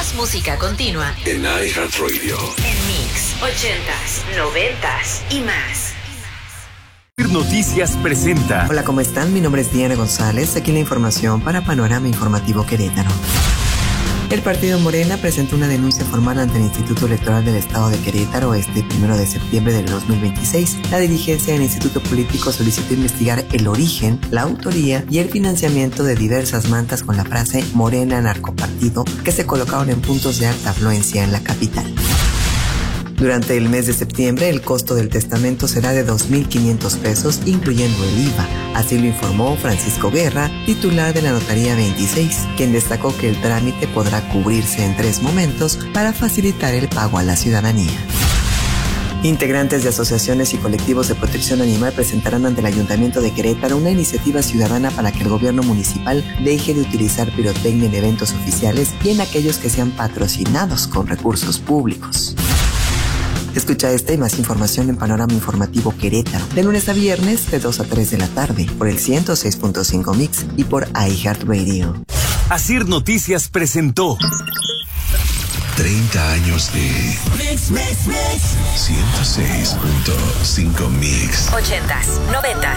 Más música continua en iHeartRadio. En Mix 80s, 90s y más. Noticias presenta. Hola, ¿cómo están? Mi nombre es Diana González. Aquí la información para Panorama Informativo Querétaro. El partido Morena presentó una denuncia formal ante el Instituto Electoral del Estado de Querétaro este 1 de septiembre del 2026. La dirigencia del Instituto Político solicitó investigar el origen, la autoría y el financiamiento de diversas mantas con la frase Morena Narcopartido que se colocaron en puntos de alta afluencia en la capital. Durante el mes de septiembre, el costo del testamento será de 2,500 pesos, incluyendo el IVA. Así lo informó Francisco Guerra, titular de la Notaría 26, quien destacó que el trámite podrá cubrirse en 3 momentos para facilitar el pago a la ciudadanía. Integrantes de asociaciones y colectivos de protección animal presentarán ante el Ayuntamiento de Querétaro una iniciativa ciudadana para que el gobierno municipal deje de utilizar pirotecnia en eventos oficiales y en aquellos que sean patrocinados con recursos públicos. Escucha esta y más información en Panorama Informativo Querétaro, de lunes a viernes de 2 a 3 de la tarde, por el 106.5 Mix y por iHeartRadio. Asir Noticias presentó 30 años de Mix. 106.5 Mix. 80s, 90s